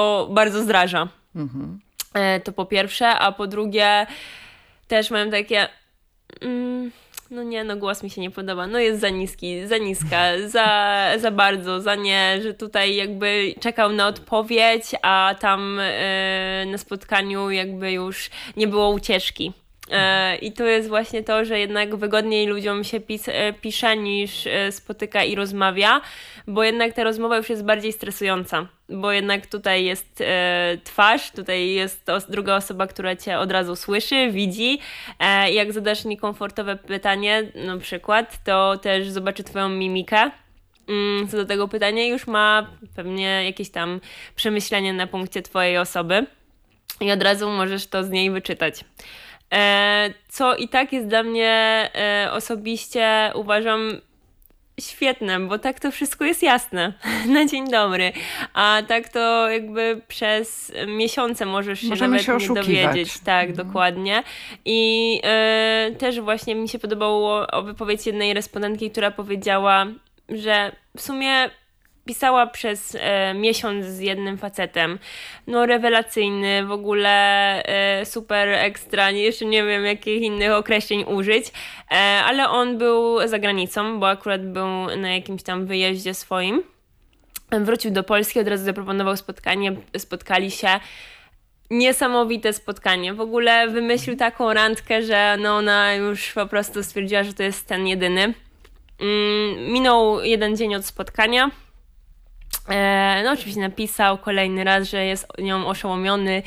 to bardzo zdraża. To po pierwsze, a po drugie też mam takie głos mi się nie podoba, jest za niski, za niska, za bardzo, za nie, że tutaj jakby czekał na odpowiedź, a tam na spotkaniu jakby już nie było ucieczki. I to jest właśnie to, że jednak wygodniej ludziom się pisze niż spotyka i rozmawia, bo jednak ta rozmowa już jest bardziej stresująca, bo jednak tutaj jest twarz, tutaj jest druga osoba, która cię od razu słyszy, widzi. Jak zadasz niekomfortowe pytanie, na przykład, to też zobaczy twoją mimikę. Co do tego pytania już ma pewnie jakieś tam przemyślenie na punkcie twojej osoby i od razu możesz to z niej wyczytać. Co i tak jest dla mnie osobiście, uważam, świetne, bo tak to wszystko jest jasne na dzień dobry, a tak to jakby przez miesiące możemy nawet się nie dowiedzieć. Tak, dokładnie. I też właśnie mi się podobało wypowiedź jednej respondentki, która powiedziała, że w sumie pisała przez miesiąc z jednym facetem. Rewelacyjny, w ogóle super ekstra, jeszcze nie wiem jakich innych określeń użyć, ale on był za granicą, bo akurat był na jakimś tam wyjeździe swoim. Wrócił do Polski, od razu zaproponował spotkanie, spotkali się. Niesamowite spotkanie. W ogóle wymyślił taką randkę, że ona już po prostu stwierdziła, że to jest ten jedyny. Minął jeden dzień od spotkania. Oczywiście napisał kolejny raz, że jest nią oszołomiony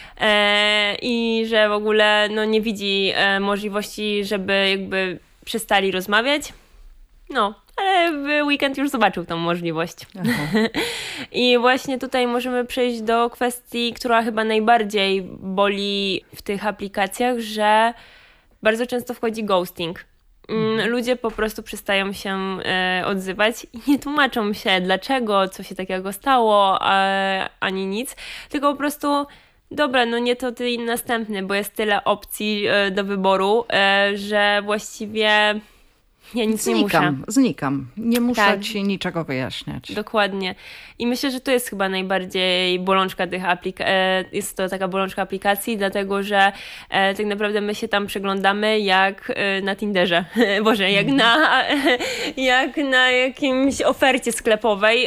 i że w ogóle nie widzi możliwości, żeby jakby przestali rozmawiać. Ale w weekend już zobaczył tą możliwość. I właśnie tutaj możemy przejść do kwestii, która chyba najbardziej boli w tych aplikacjach, że bardzo często wchodzi ghosting. Ludzie po prostu przestają się odzywać i nie tłumaczą się dlaczego, co się takiego stało, ani nic, tylko po prostu dobra, nie to ty następny, bo jest tyle opcji do wyboru, że właściwie ja nic nie muszę. Znikam. Nie muszę ci niczego wyjaśniać. Dokładnie. I myślę, że to jest chyba najbardziej bolączka tych jest to taka bolączka aplikacji, dlatego że tak naprawdę my się tam przeglądamy jak na Tinderze. Boże, jak na jakimś ofercie sklepowej,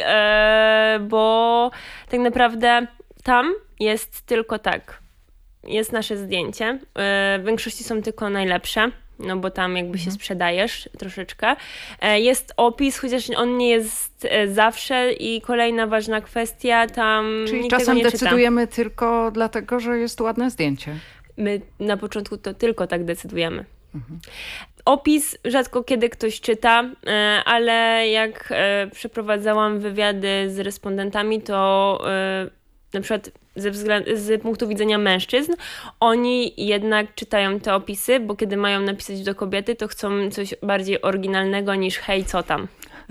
bo tak naprawdę tam jest tylko tak. Jest nasze zdjęcie. W większości są tylko najlepsze. Bo tam jakby się sprzedajesz troszeczkę. Jest opis, chociaż on nie jest zawsze i kolejna ważna kwestia, tam czyli nikt czasem tego nie decydujemy tylko dlatego, że jest ładne zdjęcie. My na początku to tylko tak decydujemy. Opis rzadko kiedy ktoś czyta, ale jak przeprowadzałam wywiady z respondentami, to na przykład z punktu widzenia mężczyzn, oni jednak czytają te opisy, bo kiedy mają napisać do kobiety, to chcą coś bardziej oryginalnego niż hej, co tam.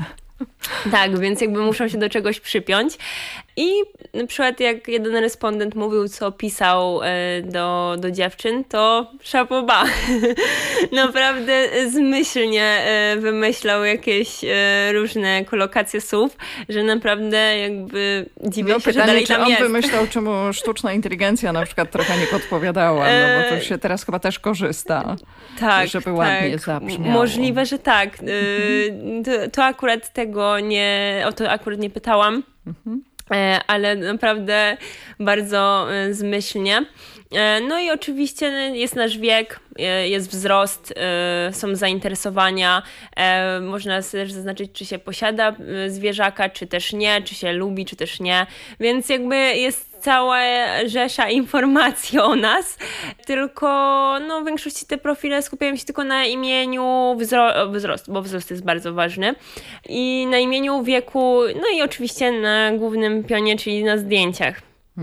Tak, więc jakby muszą się do czegoś przypiąć. I na przykład jak jeden respondent mówił, co pisał do dziewczyn, to chapeau bas. Naprawdę zmyślnie wymyślał jakieś różne kolokacje słów, że naprawdę jakby dziwię się, że dalej czy tam on jest. wymyślał, czy mu sztuczna inteligencja na przykład trochę nie podpowiadała, bo to się teraz chyba też korzysta, żeby ładnie zabrzmiało. Możliwe, że tak. To akurat o to akurat nie pytałam. Ale naprawdę bardzo zmyślnie. I oczywiście jest nasz wiek, jest wzrost, są zainteresowania. Można też zaznaczyć, czy się posiada zwierzaka, czy też nie, czy się lubi, czy też nie. Więc jakby jest cała rzesza informacji o nas, tylko w większości te profile skupiają się tylko na imieniu, wzrost, bo wzrost jest bardzo ważny, i na imieniu, wieku, i oczywiście na głównym pionie, czyli na zdjęciach.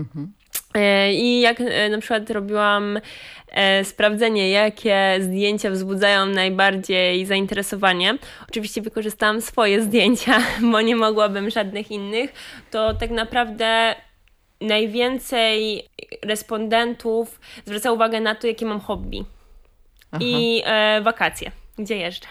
I jak na przykład robiłam sprawdzenie, jakie zdjęcia wzbudzają najbardziej zainteresowanie. Oczywiście wykorzystałam swoje zdjęcia, bo nie mogłabym żadnych innych. To tak naprawdę najwięcej respondentów zwraca uwagę na to, jakie mam hobby i wakacje. gdzie jeżdżam,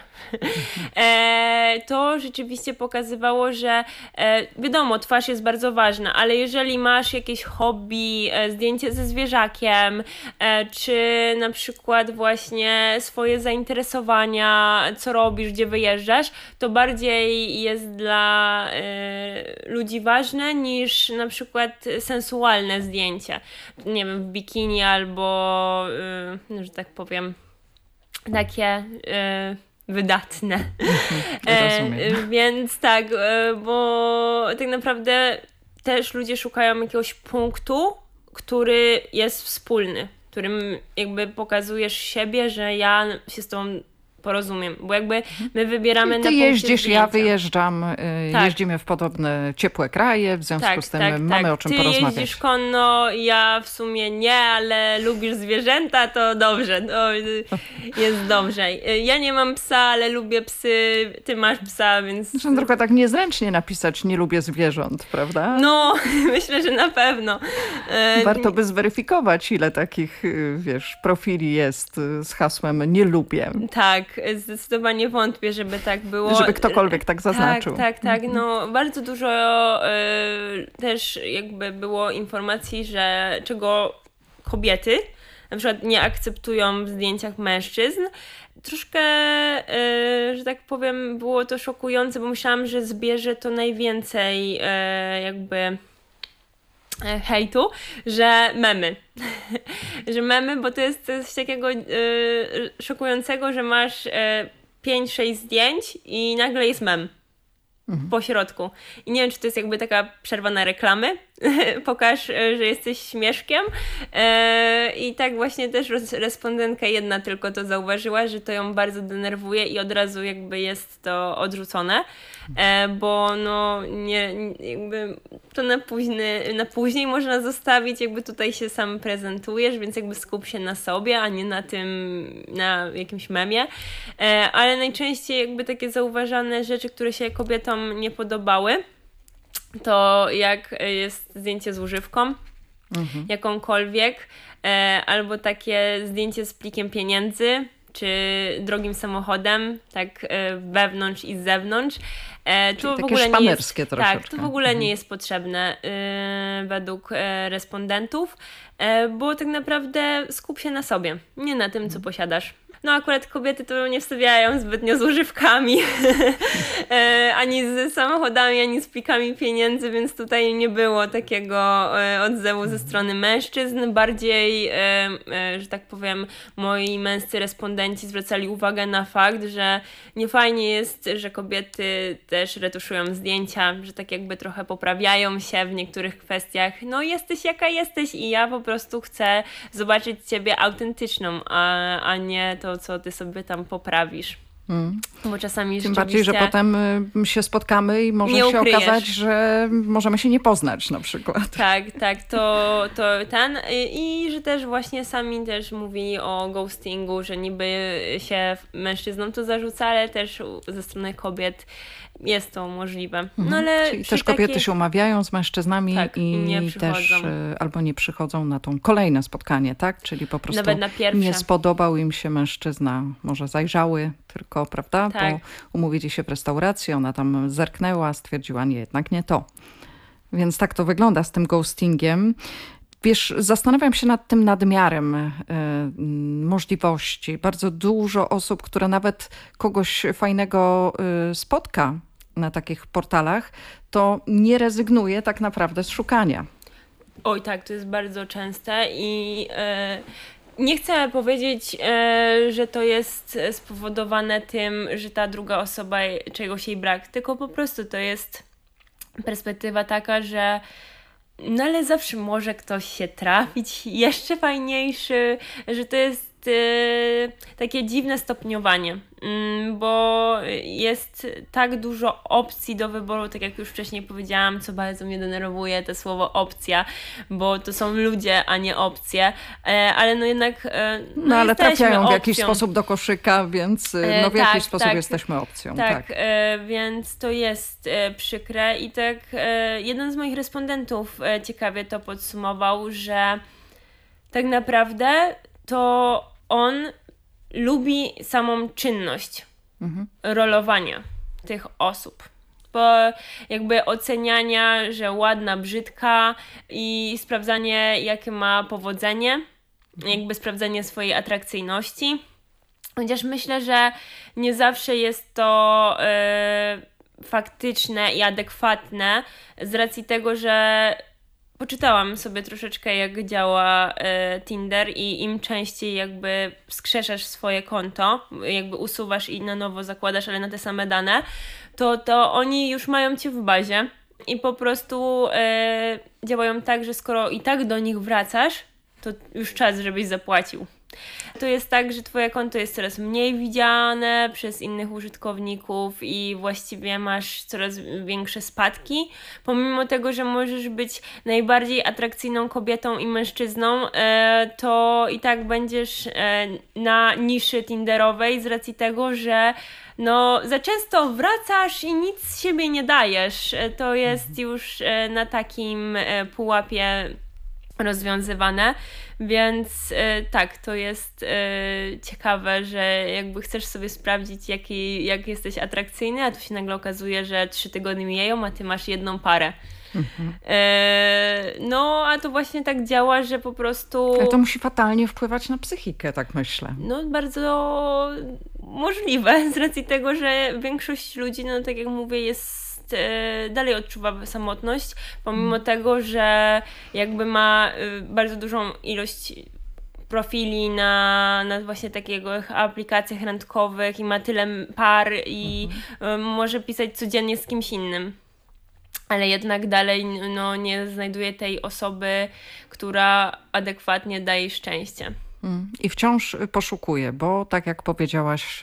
to rzeczywiście pokazywało, że wiadomo, twarz jest bardzo ważna, ale jeżeli masz jakieś hobby, zdjęcie ze zwierzakiem, czy na przykład właśnie swoje zainteresowania, co robisz, gdzie wyjeżdżasz, to bardziej jest dla ludzi ważne niż na przykład sensualne zdjęcie. Nie wiem, w bikini albo, że tak powiem, takie wydatne. Więc tak, bo tak naprawdę też ludzie szukają jakiegoś punktu, który jest wspólny, którym jakby pokazujesz siebie, że ja się z tobą porozumiem, bo jakby my wybieramy na Ty jeździsz, zdjęcia. ja wyjeżdżam, jeździmy w podobne ciepłe kraje, w związku z tym mamy o czym porozmawiać. Ty jeździsz konno, ja w sumie nie, ale lubisz zwierzęta, to dobrze, to jest dobrze. Ja nie mam psa, ale lubię psy, ty masz psa, więc... Zresztą trochę tak niezręcznie napisać, nie lubię zwierząt, prawda? No, myślę, że na pewno. Warto by zweryfikować, ile takich, wiesz, profili jest z hasłem nie lubię. Tak, zdecydowanie wątpię, żeby tak było. Żeby ktokolwiek tak zaznaczył. Tak. No, bardzo dużo też jakby było informacji, że czego kobiety na przykład nie akceptują w zdjęciach mężczyzn. Troszkę, że tak powiem, było to szokujące, bo myślałam, że zbierze to najwięcej jakby hejtu, że memy. Że memy, bo to jest coś takiego szokującego, że masz 5-6 zdjęć i nagle jest mem po środku. I nie wiem, czy to jest jakby taka przerwa na reklamy. Pokaż, że jesteś śmieszkiem. I tak właśnie też respondentka jedna tylko to zauważyła, że to ją bardzo denerwuje i od razu jakby jest to odrzucone. Bo no nie, jakby to na później można zostawić, jakby tutaj się sam prezentujesz, więc jakby skup się na sobie, a nie na tym, na jakimś memie. Ale najczęściej jakby takie zauważane rzeczy, które się kobietom nie podobały, to jak jest zdjęcie z używką, jakąkolwiek, albo takie zdjęcie z plikiem pieniędzy, czy drogim samochodem, tak wewnątrz i z zewnątrz. To w ogóle nie jest, troszeczkę. Tak, to w ogóle nie jest potrzebne według respondentów, bo tak naprawdę skup się na sobie, nie na tym, co posiadasz. No akurat kobiety to nie wstawiają zbytnio z używkami, ani z samochodami, ani z plikami pieniędzy, więc tutaj nie było takiego odzewu ze strony mężczyzn. Bardziej, że tak powiem, moi męscy respondenci zwracali uwagę na fakt, że niefajnie jest, że kobiety też retuszują zdjęcia, że tak jakby trochę poprawiają się w niektórych kwestiach. No jesteś jaka jesteś i ja po prostu chcę zobaczyć ciebie autentyczną, a nie to, co ty sobie tam poprawisz. Bo czasami tym bardziej, że potem się spotkamy i może się okazać, że możemy się nie poznać na przykład. Tak, to ten i że też właśnie sami też mówili o ghostingu, że niby się mężczyznom to zarzuca, ale też ze strony kobiet jest to możliwe. No, ale czyli też kobiety się umawiają z mężczyznami i nie też albo nie przychodzą na to kolejne spotkanie, tak? Czyli po prostu nawet na pierwsze. Nie spodobał im się mężczyzna, może zajrzały tylko, prawda? Tak. Bo umówili się w restauracji, ona tam zerknęła, stwierdziła, nie, jednak nie to. Więc tak to wygląda z tym ghostingiem. Wiesz, zastanawiam się nad tym nadmiarem możliwości. Bardzo dużo osób, które nawet kogoś fajnego spotka na takich portalach, to nie rezygnuje tak naprawdę z szukania. Oj tak, to jest bardzo częste i nie chcę powiedzieć, że to jest spowodowane tym, że ta druga osoba czegoś jej brak, tylko po prostu to jest perspektywa taka, że no ale zawsze może ktoś się trafić jeszcze fajniejszy, że to jest takie dziwne stopniowanie, bo jest tak dużo opcji do wyboru, tak jak już wcześniej powiedziałam, co bardzo mnie denerwuje, to słowo opcja, bo to są ludzie, a nie opcje, ale no jednak no ale trafiają w jakiś sposób do koszyka, więc no w jakiś sposób jesteśmy opcją. Tak, więc to jest przykre i tak jeden z moich respondentów ciekawie to podsumował, że tak naprawdę to on lubi samą czynność rolowania tych osób. Bo jakby oceniania, że ładna, brzydka i sprawdzanie, jakie ma powodzenie, jakby sprawdzanie swojej atrakcyjności. Chociaż myślę, że nie zawsze jest to faktyczne i adekwatne z racji tego, że poczytałam sobie troszeczkę, jak działa Tinder i im częściej jakby wskrzeszasz swoje konto, jakby usuwasz i na nowo zakładasz, ale na te same dane, to oni już mają cię w bazie i po prostu działają tak, że skoro i tak do nich wracasz, to już czas, żebyś zapłacił. To jest tak, że twoje konto jest coraz mniej widziane przez innych użytkowników i właściwie masz coraz większe spadki. Pomimo tego, że możesz być najbardziej atrakcyjną kobietą i mężczyzną, to i tak będziesz na niszy tinderowej z racji tego, że za często wracasz i nic z siebie nie dajesz. To jest już na takim pułapie rozwiązywane, więc tak, to jest ciekawe, że jakby chcesz sobie sprawdzić, jak jesteś atrakcyjny, a tu się nagle okazuje, że 3 tygodnie mijają, a ty masz jedną parę. A to właśnie tak działa, że po prostu... Ale to musi fatalnie wpływać na psychikę, tak myślę. Bardzo możliwe, z racji tego, że większość ludzi, tak jak mówię, dalej odczuwa samotność, pomimo tego, że jakby ma bardzo dużą ilość profili na właśnie takich aplikacjach randkowych i ma tyle par i może pisać codziennie z kimś innym. Ale jednak dalej nie znajduje tej osoby, która adekwatnie daje szczęście. I wciąż poszukuje, bo tak jak powiedziałaś,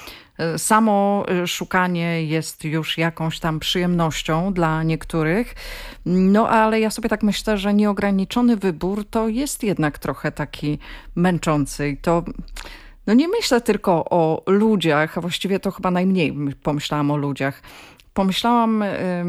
samo szukanie jest już jakąś tam przyjemnością dla niektórych, ale ja sobie tak myślę, że nieograniczony wybór to jest jednak trochę taki męczący i to nie myślę tylko o ludziach, a właściwie to chyba najmniej pomyślałam o ludziach. Pomyślałam,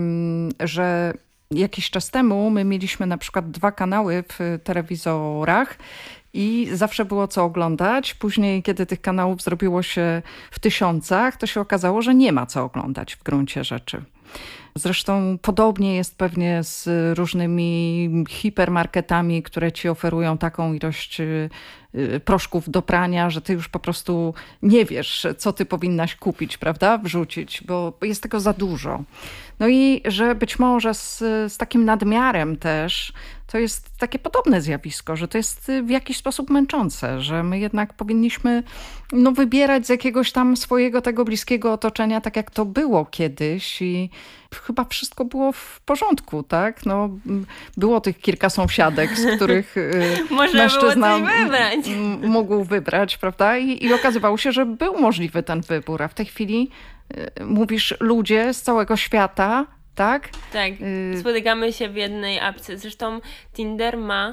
że jakiś czas temu my mieliśmy na przykład 2 kanały w telewizorach i zawsze było co oglądać. Później, kiedy tych kanałów zrobiło się w tysiącach, to się okazało, że nie ma co oglądać w gruncie rzeczy. Zresztą podobnie jest pewnie z różnymi hipermarketami, które ci oferują taką ilość proszków do prania, że ty już po prostu nie wiesz, co ty powinnaś kupić, prawda? Wrzucić, bo jest tego za dużo. I że być może z takim nadmiarem też to jest takie podobne zjawisko, że to jest w jakiś sposób męczące, że my jednak powinniśmy wybierać z jakiegoś tam swojego tego bliskiego otoczenia, tak jak to było kiedyś i chyba wszystko było w porządku, tak? Było tych kilka sąsiadek, z których mężczyzna mógł wybrać, prawda? I okazywało się, że był możliwy ten wybór, a w tej chwili mówisz ludzie z całego świata, tak? Tak, spotykamy się w jednej apce. Zresztą Tinder ma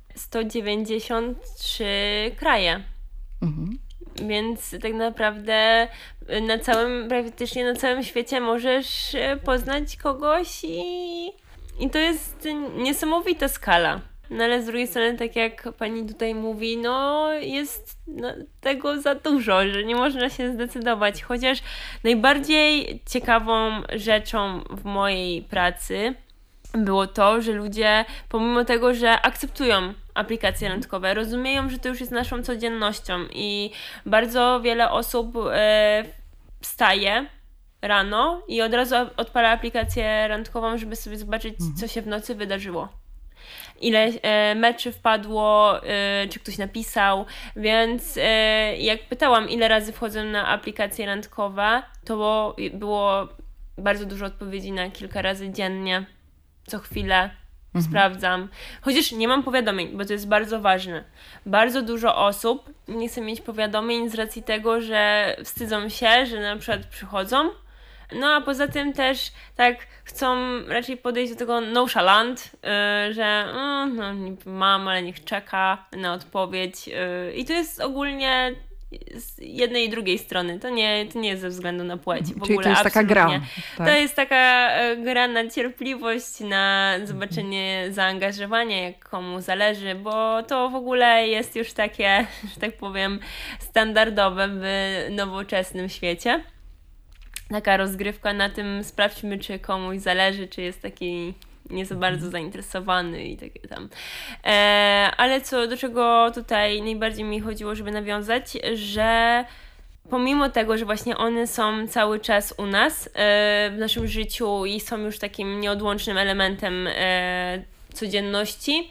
193 kraje. Więc tak naprawdę praktycznie na całym świecie możesz poznać kogoś i to jest niesamowita skala. Ale z drugiej strony, tak jak pani tutaj mówi, jest tego za dużo, że nie można się zdecydować. Chociaż najbardziej ciekawą rzeczą w mojej pracy było to, że ludzie, pomimo tego, że akceptują aplikacje randkowe, rozumieją, że to już jest naszą codziennością i bardzo wiele osób wstaje rano i od razu odpala aplikację randkową, żeby sobie zobaczyć, co się w nocy wydarzyło. Ile meczy wpadło, czy ktoś napisał, więc jak pytałam, ile razy wchodzę na aplikacje randkowe, to było bardzo dużo odpowiedzi na kilka razy dziennie, co chwilę sprawdzam. Chociaż nie mam powiadomień, bo to jest bardzo ważne. Bardzo dużo osób nie chce mieć powiadomień z racji tego, że wstydzą się, że na przykład przychodzą. A poza tym też tak chcą raczej podejść do tego nonchalant, że niby mam, ale niech czeka na odpowiedź. I to jest ogólnie z jednej i drugiej strony. To nie jest ze względu na płeć. W Czyli ogóle to jest taka gra. Tak? To jest taka gra na cierpliwość, na zobaczenie zaangażowania, jak komu zależy, bo to w ogóle jest już takie, że tak powiem, standardowe w nowoczesnym świecie. Taka rozgrywka na tym, sprawdźmy, czy komuś zależy, czy jest taki nie za bardzo zainteresowany i takie tam. Ale do czego tutaj najbardziej mi chodziło, żeby nawiązać, że pomimo tego, że właśnie one są cały czas u nas w naszym życiu i są już takim nieodłącznym elementem codzienności,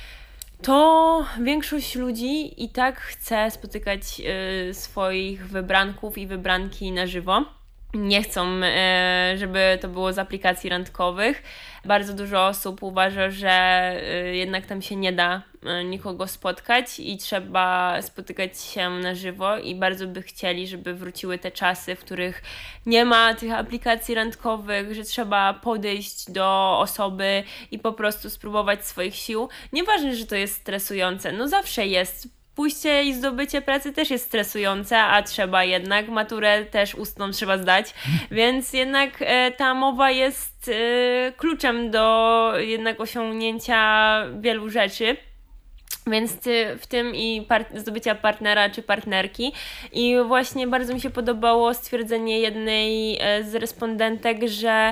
to większość ludzi i tak chce spotykać swoich wybranków i wybranki na żywo. Nie chcą, żeby to było z aplikacji randkowych. Bardzo dużo osób uważa, że jednak tam się nie da nikogo spotkać i trzeba spotykać się na żywo i bardzo by chcieli, żeby wróciły te czasy, w których nie ma tych aplikacji randkowych, że trzeba podejść do osoby i po prostu spróbować swoich sił. Nieważne, że to jest stresujące, no zawsze jest. Pójście i zdobycie pracy też jest stresujące, a trzeba jednak, maturę też ustną trzeba zdać, więc jednak ta mowa jest kluczem do jednak osiągnięcia wielu rzeczy. Więc w tym i zdobycia partnera czy partnerki. I właśnie bardzo mi się podobało stwierdzenie jednej z respondentek, że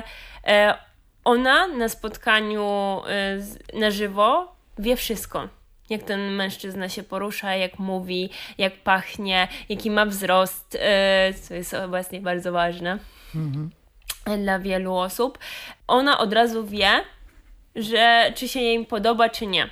ona na spotkaniu na żywo wie wszystko. Jak ten mężczyzna się porusza, jak mówi, jak pachnie, jaki ma wzrost, co jest obecnie bardzo ważne dla wielu osób. Ona od razu wie, że czy się jej podoba, czy nie.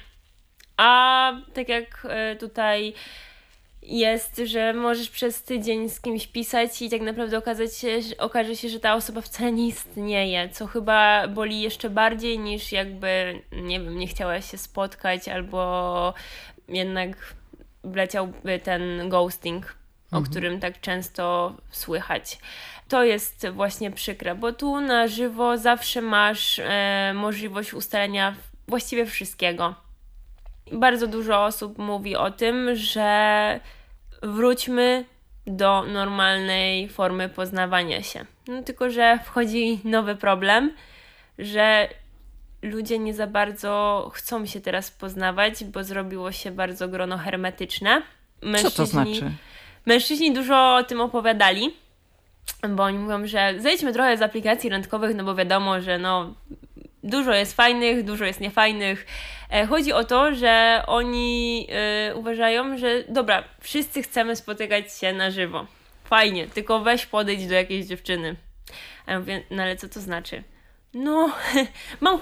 A tak jak tutaj jest, że możesz przez tydzień z kimś pisać i tak naprawdę okaże się, że ta osoba wcale nie istnieje, co chyba boli jeszcze bardziej niż jakby, nie wiem, nie chciałaś się spotkać albo jednak wleciałby ten ghosting, o którym tak często słychać. To jest właśnie przykre, bo tu na żywo zawsze masz możliwość ustalenia właściwie wszystkiego. Bardzo dużo osób mówi o tym, że wróćmy do normalnej formy poznawania się. No tylko, że wchodzi nowy problem, że ludzie nie za bardzo chcą się teraz poznawać, bo zrobiło się bardzo grono hermetyczne. Co to znaczy? Mężczyźni dużo o tym opowiadali, bo oni mówią, że zejdźmy trochę z aplikacji randkowych, no bo wiadomo, że dużo jest fajnych, dużo jest niefajnych. Chodzi o to, że oni uważają, że dobra, wszyscy chcemy spotykać się na żywo. Fajnie, tylko weź podejdź do jakiejś dziewczyny. A ja mówię, no ale co to znaczy? No, mam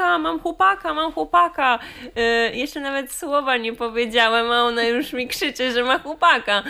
chłopaka. Jeszcze nawet słowa nie powiedziałem, a ona już mi krzyczy, że ma chłopaka.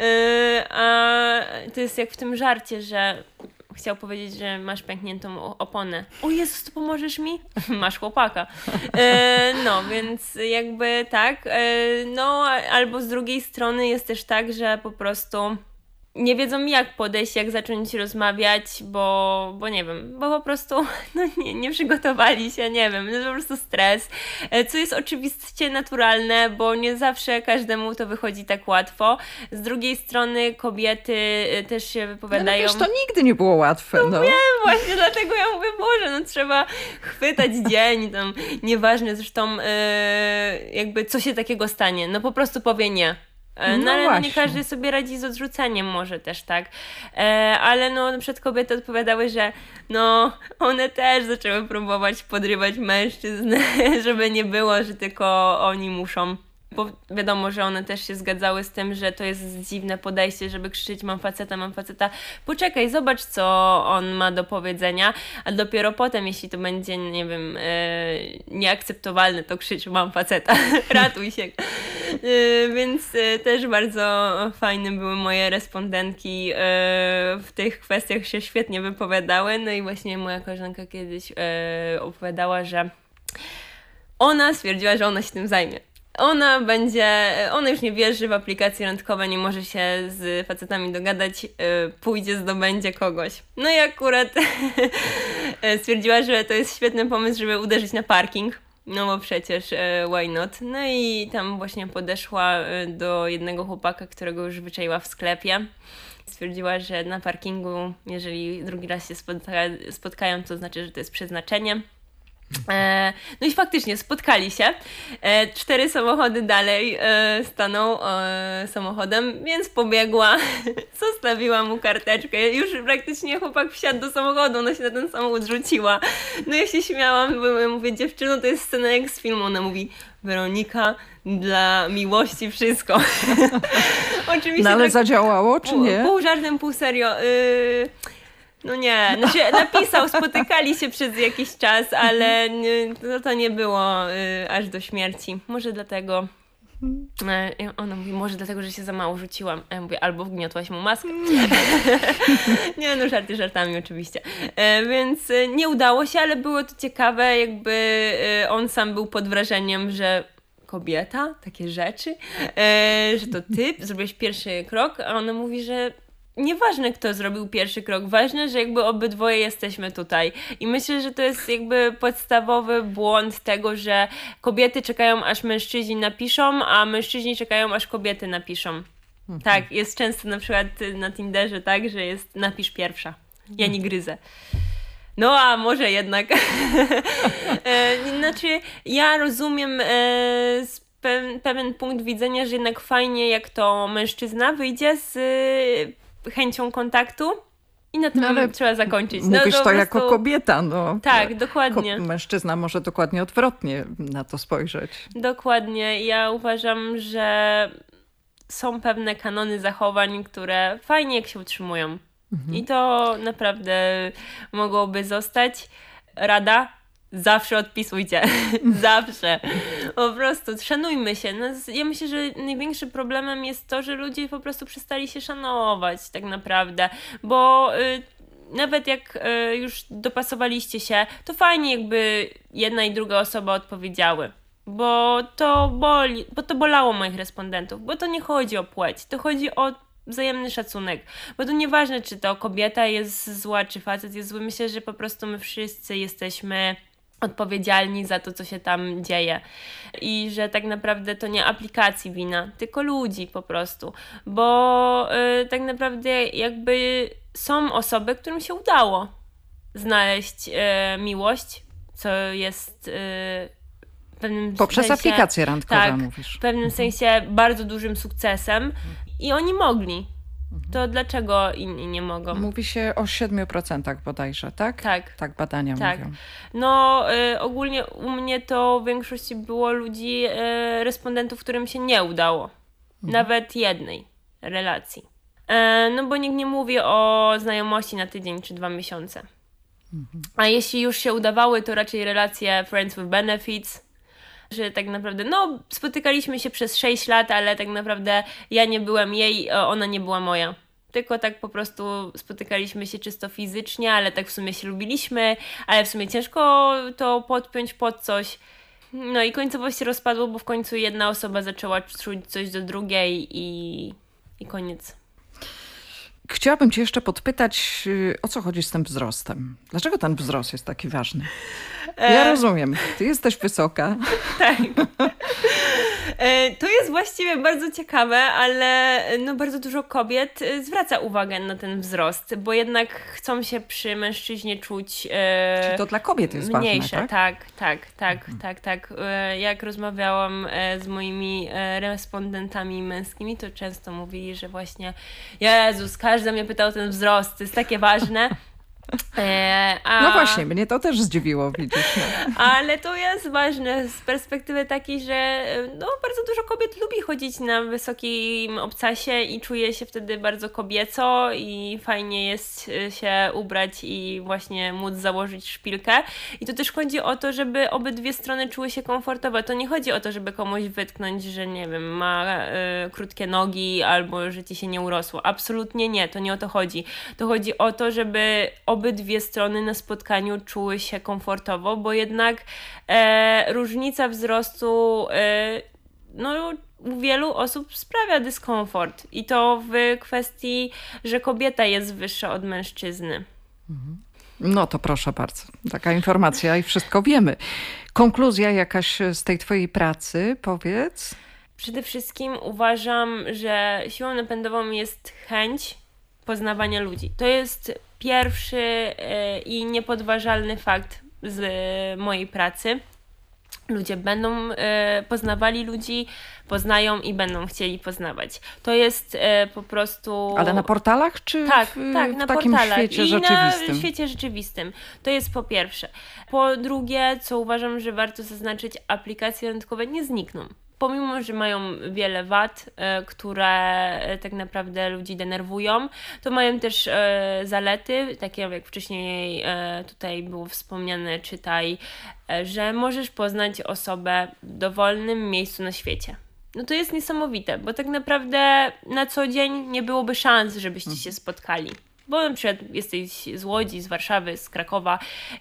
A to jest jak w tym żarcie, że chciał powiedzieć, że masz pękniętą oponę. O Jezus, to pomożesz mi? Masz chłopaka. No, więc jakby tak. No, albo z drugiej strony jest też tak, że po prostu nie wiedzą jak podejść, jak zacząć rozmawiać, bo nie wiem, bo po prostu nie przygotowali się, nie wiem, to po prostu stres, co jest oczywiście naturalne, bo nie zawsze każdemu to wychodzi tak łatwo. Z drugiej strony kobiety też się wypowiadają. No, wiesz, to nigdy nie było łatwe. No wiem, właśnie dlatego ja mówię, Boże, trzeba chwytać dzień, tam nieważne zresztą jakby co się takiego stanie, po prostu powie nie. Ale nie każdy sobie radzi z odrzuceniem może też, tak? Ale na przykład kobiety odpowiadały, że one też zaczęły próbować podrywać mężczyzn, żeby nie było, że tylko oni muszą. Bo wiadomo, że one też się zgadzały z tym, że to jest dziwne podejście, żeby krzyczeć mam faceta, poczekaj, zobacz co on ma do powiedzenia, a dopiero potem, jeśli to będzie, nie wiem, nieakceptowalne, to krzycz mam faceta, ratuj się. Więc też bardzo fajne były moje respondentki, w tych kwestiach się świetnie wypowiadały, no i właśnie moja koleżanka kiedyś opowiadała, że ona stwierdziła, że ona się tym zajmie. Ona już nie wierzy w aplikacje randkowe, nie może się z facetami dogadać, pójdzie, zdobędzie kogoś. No i akurat stwierdziła, że to jest świetny pomysł, żeby uderzyć na parking, No bo przecież why not? No i tam właśnie podeszła do jednego chłopaka, którego już wyczaiła w sklepie. Stwierdziła, że na parkingu, jeżeli drugi raz się spotkają, to znaczy, że to jest przeznaczenie. No i faktycznie spotkali się. 4 samochody dalej stanął samochodem, więc pobiegła, zostawiła mu karteczkę. Już praktycznie chłopak wsiadł do samochodu, ona się na ten samochód rzuciła. No ja się śmiałam, bo mówię, dziewczyno, to jest scena jak z filmu. Ona mówi, Weronika, dla miłości wszystko. Oczywiście no ale tak, zadziałało, czy nie? Pół żartem, pół serio. No nie, znaczy napisał, spotykali się przez jakiś czas, ale to nie było aż do śmierci. Może dlatego, ona mówi, może dlatego, że się za mało rzuciłam. A ja mówię, albo wgniotłaś mu maskę. Nie, no żarty żartami oczywiście. Więc nie udało się, ale było to ciekawe, jakby on sam był pod wrażeniem, że kobieta, takie rzeczy, że to ty zrobiłeś pierwszy krok, a ona mówi, że nieważne, kto zrobił pierwszy krok, ważne, że jakby obydwoje jesteśmy tutaj. I myślę, że to jest jakby podstawowy błąd tego, że kobiety czekają, aż mężczyźni napiszą, a mężczyźni czekają, aż kobiety napiszą. Tak, jest często na przykład na Tinderze tak, że jest napisz pierwsza. Ja nie gryzę. No a może jednak. Znaczy, ja rozumiem pewien punkt widzenia, że jednak fajnie, jak to mężczyzna wyjdzie z chęcią kontaktu i na tym trzeba zakończyć. Mówisz to prostu... jako kobieta. No. Tak, dokładnie. Mężczyzna może dokładnie odwrotnie na to spojrzeć. Dokładnie. Ja uważam, że są pewne kanony zachowań, które fajnie jak się utrzymują. I to naprawdę mogłoby zostać. Rada? Zawsze odpisujcie. Zawsze. Po prostu szanujmy się. No, ja myślę, że największym problemem jest to, że ludzie po prostu przestali się szanować tak naprawdę. Bo nawet jak już dopasowaliście się, to fajnie jakby jedna i druga osoba odpowiedziały. Bo to boli, bo to bolało moich respondentów. Bo to nie chodzi o płeć. To chodzi o wzajemny szacunek. Bo to nieważne, czy to kobieta jest zła, czy facet jest zły. Myślę, że po prostu my wszyscy jesteśmy odpowiedzialni za to, co się tam dzieje. I że tak naprawdę to nie aplikacji wina, tylko ludzi po prostu. Bo tak naprawdę jakby są osoby, którym się udało znaleźć miłość, co jest w pewnym poprzez sensie, aplikacje randkowe, tak, mówisz. w pewnym sensie bardzo dużym sukcesem i oni mogli. To dlaczego inni nie mogą? Mówi się o 7% bodajże, tak? Tak. Tak badania mówią. No ogólnie u mnie to w większości było ludzi, respondentów, którym się nie udało. Nawet jednej relacji. No bo nikt nie mówi o znajomości na tydzień czy 2 miesiące. A jeśli już się udawały, to raczej relacje friends with benefits, że tak naprawdę, no spotykaliśmy się przez 6 lat, ale tak naprawdę ja nie byłem jej, ona nie była moja. Tylko tak po prostu spotykaliśmy się czysto fizycznie, ale tak w sumie się lubiliśmy, ale w sumie ciężko to podpiąć pod coś. No i końcowo się rozpadło, bo w końcu jedna osoba zaczęła czuć coś do drugiej i koniec. Chciałabym cię jeszcze podpytać, o co chodzi z tym wzrostem? Dlaczego ten wzrost jest taki ważny? Ja rozumiem, ty jesteś wysoka. Tak. To jest właściwie bardzo ciekawe, ale no bardzo dużo kobiet zwraca uwagę na ten wzrost, bo jednak chcą się przy mężczyźnie czuć Czy to dla kobiet jest mniejsze. ważne, tak? Tak. Jak rozmawiałam z moimi respondentami męskimi, to często mówili, że właśnie Jezus, każdy mnie pytał o ten wzrost, to jest takie ważne. No właśnie, mnie to też zdziwiło, widzisz. No. Ale to jest ważne z perspektywy takiej, że no, bardzo dużo kobiet lubi chodzić na wysokim obcasie i czuje się wtedy bardzo kobieco i fajnie jest się ubrać i właśnie móc założyć szpilkę. I to też chodzi o to, żeby obydwie strony czuły się komfortowo. To nie chodzi o to, żeby komuś wytknąć, że nie wiem, ma krótkie nogi albo że ci się nie urosło. Absolutnie nie, to nie o to chodzi. To chodzi o to, żeby obydwie strony na spotkaniu czuły się komfortowo, bo jednak różnica wzrostu no, u wielu osób sprawia dyskomfort. I to w kwestii, że kobieta jest wyższa od mężczyzny. No to proszę bardzo, taka informacja i wszystko wiemy. Konkluzja jakaś z tej twojej pracy, powiedz? Przede wszystkim uważam, że siłą napędową jest chęć poznawania ludzi. To jest pierwszy i niepodważalny fakt z mojej pracy. Ludzie będą poznawali ludzi, poznają i będą chcieli poznawać. To jest po prostu... Ale na portalach czy tak, w na takim portalach świecie i rzeczywistym? na świecie rzeczywistym. To jest po pierwsze. Po drugie, co uważam, że warto zaznaczyć, aplikacje randkowe nie znikną. Pomimo, że mają wiele wad, które tak naprawdę ludzi denerwują, to mają też zalety, takie jak wcześniej tutaj było wspomniane, czytaj, że możesz poznać osobę w dowolnym miejscu na świecie. No to jest niesamowite, bo tak naprawdę na co dzień nie byłoby szans, żebyście się spotkali. Bo na przykład jesteś z Łodzi, z Warszawy, z Krakowa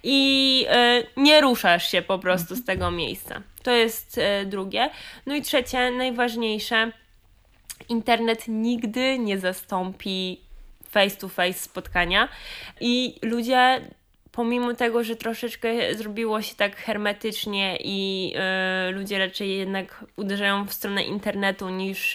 i nie ruszasz się po prostu z tego miejsca. To jest drugie. No i trzecie, najważniejsze, internet nigdy nie zastąpi face to face spotkania i ludzie, pomimo tego, że troszeczkę zrobiło się tak hermetycznie i ludzie raczej jednak uderzają w stronę internetu niż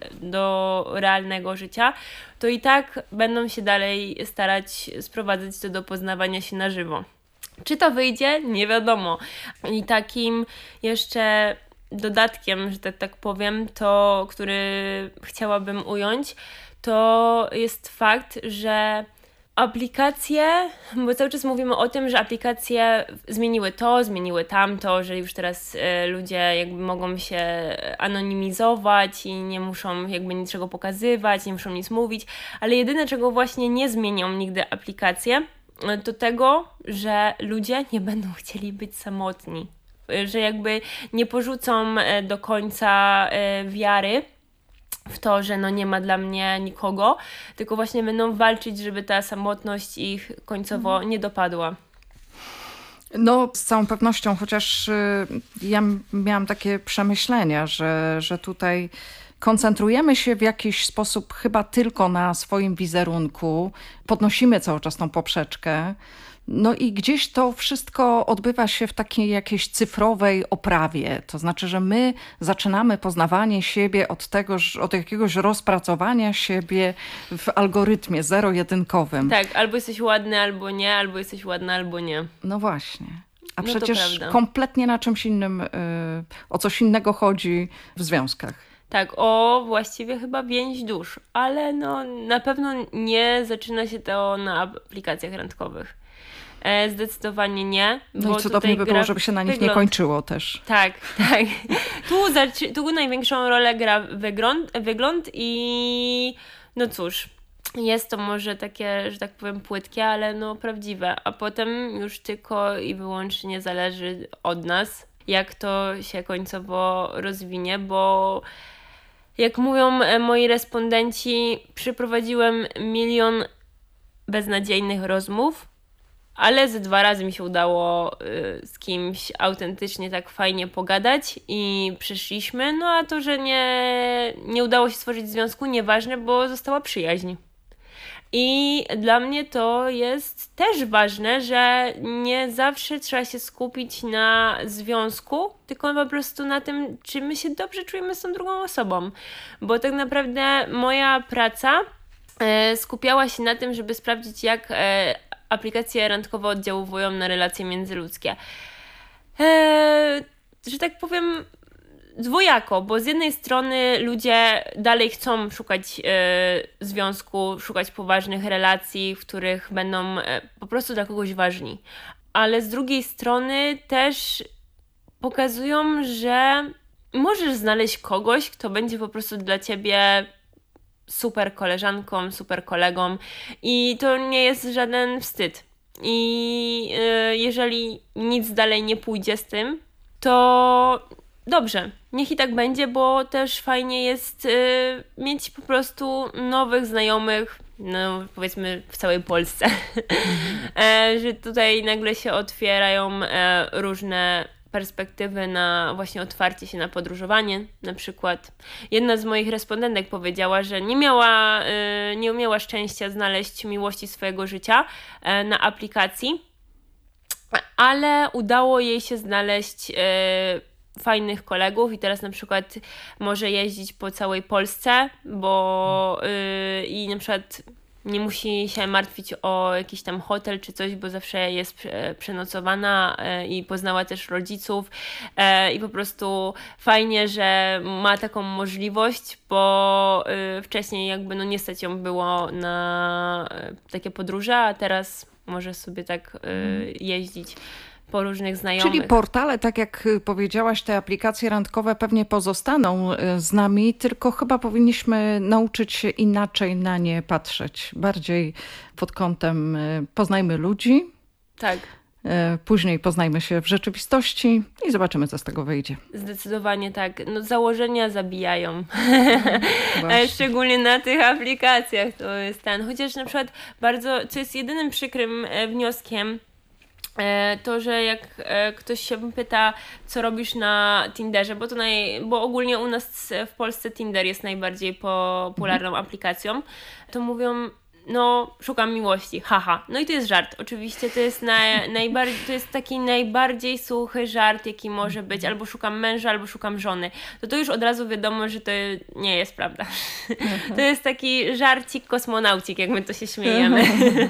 do realnego życia, to i tak będą się dalej starać sprowadzać to do poznawania się na żywo. Czy to wyjdzie? Nie wiadomo. I takim jeszcze dodatkiem, że tak powiem, to, który chciałabym ująć, to jest fakt, że aplikacje, bo cały czas mówimy o tym, że aplikacje zmieniły to, zmieniły tamto, że już teraz ludzie jakby mogą się anonimizować i nie muszą jakby niczego pokazywać, nie muszą nic mówić, ale jedyne, czego właśnie nie zmienią nigdy aplikacje, to tego, że ludzie nie będą chcieli być samotni, że jakby nie porzucą do końca wiary w to, że no nie ma dla mnie nikogo, tylko właśnie będą walczyć, żeby ta samotność ich końcowo nie dopadła. No, z całą pewnością, chociaż ja miałam takie przemyślenia, że tutaj koncentrujemy się w jakiś sposób chyba tylko na swoim wizerunku, podnosimy cały czas tą poprzeczkę, no i gdzieś to wszystko odbywa się w takiej jakiejś cyfrowej oprawie. To znaczy, że my zaczynamy poznawanie siebie od jakiegoś rozpracowania siebie w algorytmie zero-jedynkowym. Tak, albo jesteś ładny, albo nie, albo jesteś ładna, albo nie. No właśnie. A No przecież kompletnie na czymś innym, o coś innego chodzi w związkach. Tak, o właściwie chyba więź dusz, ale no na pewno nie zaczyna się to na aplikacjach randkowych. Zdecydowanie nie. No i cudownie by było, żeby się na nich nie kończyło też. Tak, tak. Tu największą rolę gra wygląd i no cóż, jest to może takie, że tak powiem, płytkie, ale no prawdziwe. A potem już tylko i wyłącznie zależy od nas, jak to się końcowo rozwinie, bo jak mówią moi respondenci, przeprowadziłem 1 milion beznadziejnych rozmów, ale ze 2 razy mi się udało z kimś autentycznie tak fajnie pogadać i przyszliśmy, no a to, że nie udało się stworzyć związku, nieważne, bo została przyjaźń. I dla mnie to jest też ważne, że nie zawsze trzeba się skupić na związku, tylko po prostu na tym, czy my się dobrze czujemy z tą drugą osobą. Bo tak naprawdę moja praca skupiała się na tym, żeby sprawdzić, jak aplikacje randkowe oddziałują na relacje międzyludzkie. Że tak powiem, dwojako, bo z jednej strony ludzie dalej chcą szukać związku, szukać poważnych relacji, w których będą po prostu dla kogoś ważni. Ale z drugiej strony też pokazują, że możesz znaleźć kogoś, kto będzie po prostu dla ciebie super koleżanką, super kolegą i to nie jest żaden wstyd. I jeżeli nic dalej nie pójdzie z tym, to dobrze, niech i tak będzie, bo też fajnie jest mieć po prostu nowych znajomych, no powiedzmy w całej Polsce, że tutaj nagle się otwierają różne perspektywy na właśnie otwarcie się na podróżowanie. Na przykład jedna z moich respondentek powiedziała, że nie umiała szczęścia znaleźć miłości swojego życia na aplikacji, ale udało jej się znaleźć fajnych kolegów i teraz na przykład może jeździć po całej Polsce, bo i na przykład nie musi się martwić o jakiś tam hotel czy coś, bo zawsze jest przenocowana i poznała też rodziców i po prostu fajnie, że ma taką możliwość, bo wcześniej jakby nie stać ją było na takie podróże, a teraz może sobie tak jeździć po różnych znajomych. Czyli portale, tak jak powiedziałaś, te aplikacje randkowe pewnie pozostaną z nami, tylko chyba powinniśmy nauczyć się inaczej na nie patrzeć. Bardziej pod kątem poznajmy ludzi. Tak. Później poznajmy się w rzeczywistości i zobaczymy, co z tego wyjdzie. Zdecydowanie tak. Założenia zabijają. Szczególnie na tych aplikacjach to jest chociaż na przykład co jest jedynym przykrym wnioskiem, to, że jak ktoś się pyta, co robisz na Tinderze, bo ogólnie u nas w Polsce Tinder jest najbardziej popularną aplikacją, to mówią, szukam miłości, haha. No i to jest żart. Oczywiście to jest to jest taki najbardziej suchy żart, jaki może być. Albo szukam męża, albo szukam żony. To już od razu wiadomo, że to nie jest prawda. To jest taki żarcik kosmonaucik, jak my to się śmiejemy.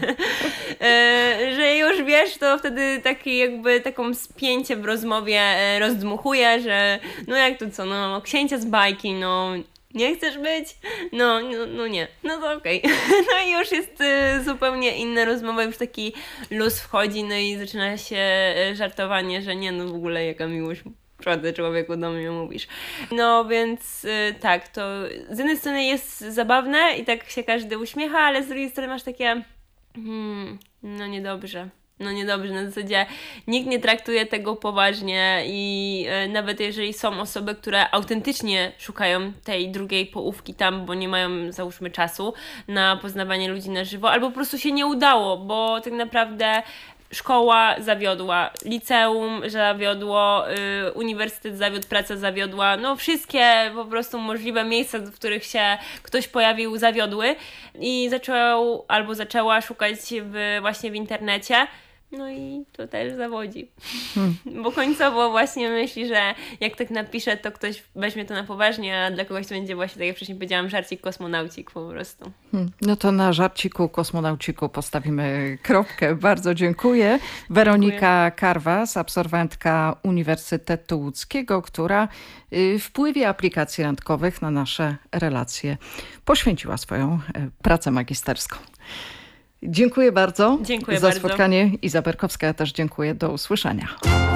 Że już wiesz, to wtedy taką spięcie w rozmowie rozdmuchuje, że jak to co, księcia z bajki, nie chcesz być? Nie. No to okej. No i już jest zupełnie inna rozmowa, już taki luz wchodzi, no i zaczyna się żartowanie, że nie, w ogóle jaka miłość, prawda, człowieku, do mnie mówisz. No więc tak, to z jednej strony jest zabawne i tak się każdy uśmiecha, ale z drugiej strony masz takie niedobrze. Na zasadzie nikt nie traktuje tego poważnie i nawet jeżeli są osoby, które autentycznie szukają tej drugiej połówki tam, bo nie mają, załóżmy, czasu na poznawanie ludzi na żywo, albo po prostu się nie udało, bo tak naprawdę szkoła zawiodła, liceum zawiodło, uniwersytet zawiódł, praca zawiodła, wszystkie po prostu możliwe miejsca, w których się ktoś pojawił, zawiodły i zaczęła szukać właśnie w internecie. No i to też zawodzi. Bo końcowo właśnie myśli, że jak tak napiszę, to ktoś weźmie to na poważnie, a dla kogoś to będzie właśnie, tak jak wcześniej powiedziałam, żarcik kosmonaucik po prostu. No to na żarciku kosmonauciku postawimy kropkę. Bardzo dziękuję. Weronika Karwas, absolwentka Uniwersytetu Łódzkiego, która wpływie aplikacji randkowych na nasze relacje poświęciła swoją pracę magisterską. Dziękuję bardzo za spotkanie. Iza Berkowska, ja też dziękuję. Do usłyszenia.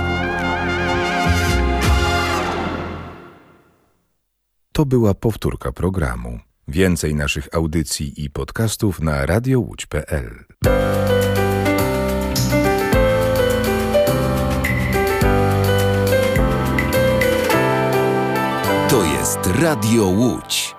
To była powtórka programu. Więcej naszych audycji i podcastów na radiołódź.pl. To jest Radio Łódź.